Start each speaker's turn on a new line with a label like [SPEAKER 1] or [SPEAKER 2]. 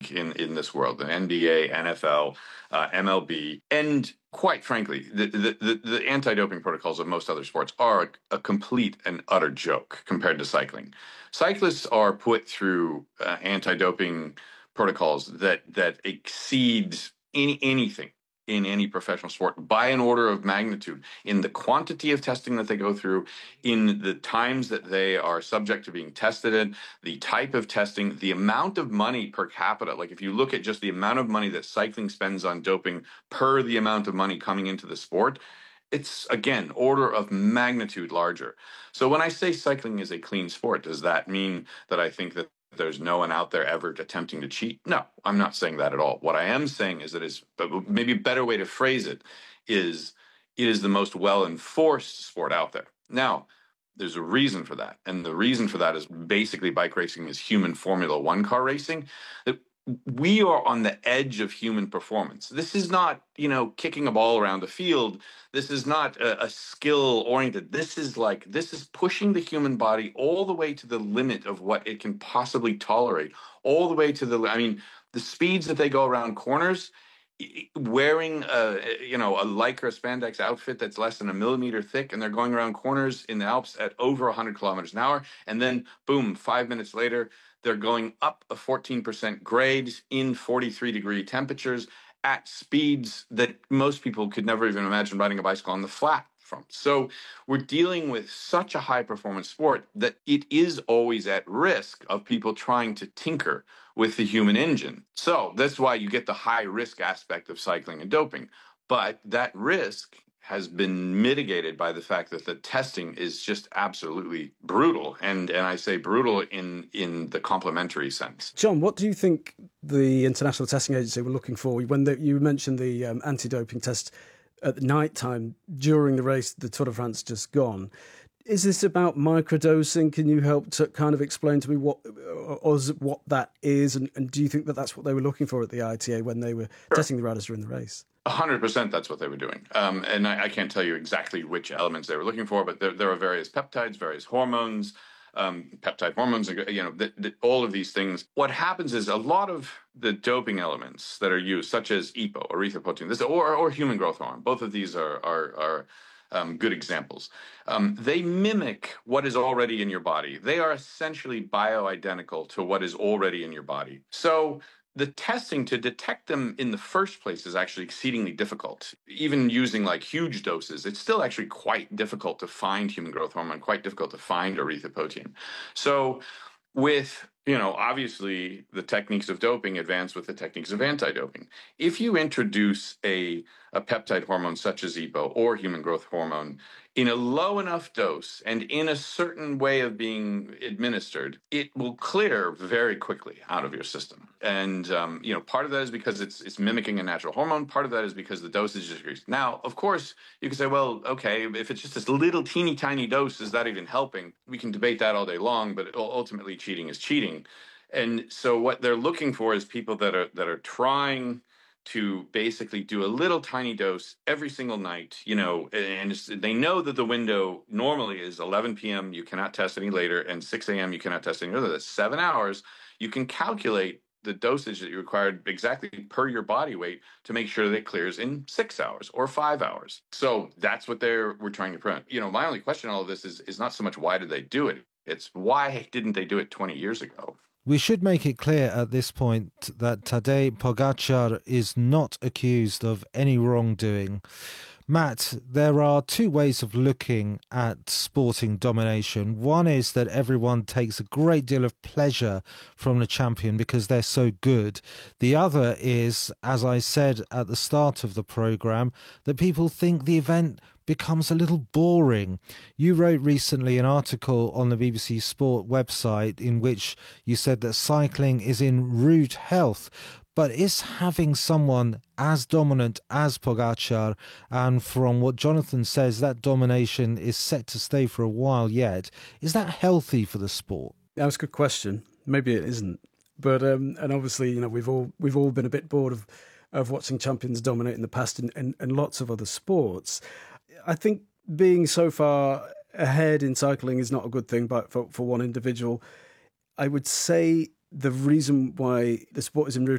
[SPEAKER 1] league in this world, the NBA, NFL, MLB, and quite frankly, the anti-doping protocols of most other sports are a complete and utter joke compared to cycling. Cyclists are put through anti-doping protocols that exceed anything in any professional sport by an order of magnitude, in the quantity of testing that they go through, in the times that they are subject to being tested in, the type of testing, the amount of money per capita. Like if you look at just the amount of money that cycling spends on doping per the amount of money coming into the sport, it's, again, order of magnitude larger. So when I say cycling is a clean sport, does that mean that I think that there's no one out there ever attempting to cheat? No, I'm not saying that at all. What I am saying is that is maybe a better way to phrase it is the most well-enforced sport out there. Now, there's a reason for that. And the reason for that is basically bike racing is human Formula One car racing. That we are on the edge of human performance. This is not, kicking a ball around the field. This is not a skill oriented. This is pushing the human body all the way to the limit of what it can possibly tolerate, all the way to the speeds that they go around corners, wearing a lycra spandex outfit that's less than a millimeter thick, and they're going around corners in the Alps at over 100 kilometers an hour. And then boom, 5 minutes later, they're going up a 14% grade in 43-degree temperatures at speeds that most people could never even imagine riding a bicycle on the flat from. So we're dealing with such a high-performance sport that it is always at risk of people trying to tinker with the human engine. So that's why you get the high-risk aspect of cycling and doping. But that risk has been mitigated by the fact that the testing is just absolutely brutal. And I say brutal in the complementary sense.
[SPEAKER 2] John, what do you think the International Testing Agency were looking for when you mentioned the anti-doping test at night time during the race, the Tour de France just gone? Is this about microdosing? Can you help to kind of explain to me what that is? And do you think that that's what they were looking for at the ITA when they were testing the riders during the race?
[SPEAKER 1] 100% that's what they were doing. And I can't tell you exactly which elements they were looking for, but there are various peptides, various hormones, peptide hormones, all of these things. What happens is a lot of the doping elements that are used, such as EPO, erythropoietin, or human growth hormone, both of these are good examples. They mimic what is already in your body. They are essentially bioidentical to what is already in your body. So the testing to detect them in the first place is actually exceedingly difficult. Even using huge doses, it's still actually quite difficult to find human growth hormone, quite difficult to find erythropoietin. So with, obviously the techniques of doping advance with the techniques of anti-doping. If you introduce a peptide hormone such as EPO or human growth hormone in a low enough dose and in a certain way of being administered, it will clear very quickly out of your system. And, part of that is because it's mimicking a natural hormone. Part of that is because the dosage is increased. Now, of course, you can say, well, okay, if it's just this little teeny tiny dose, is that even helping? We can debate that all day long, but ultimately cheating is cheating. And so what they're looking for is people that are trying to basically do a little tiny dose every single night, and they know that the window normally is 11 p.m. You cannot test any later, and 6 a.m. you cannot test any earlier. That's 7 hours. You can calculate the dosage that you required exactly per your body weight to make sure that it clears in 6 hours or 5 hours. So that's what we're trying to prevent. My only question in all of this is not so much why did they do it? It's why didn't they do it 20 years ago?
[SPEAKER 3] We should make it clear at this point that Tadej Pogačar is not accused of any wrongdoing. Matt, there are two ways of looking at sporting domination. One is that everyone takes a great deal of pleasure from the champion because they're so good. The other is, as I said at the start of the programme, that people think the event becomes a little boring. You wrote recently an article on the BBC Sport website in which you said that cycling is in rude health. But is having someone as dominant as Pogačar, and from what Jonathan says, that domination is set to stay for a while yet, is that healthy for the sport?
[SPEAKER 2] That's a good question. Maybe it isn't. But and obviously, we've all been a bit bored of watching champions dominate in the past and lots of other sports. I think being so far ahead in cycling is not a good thing, but for one individual. I would say the reason why the sport is in rude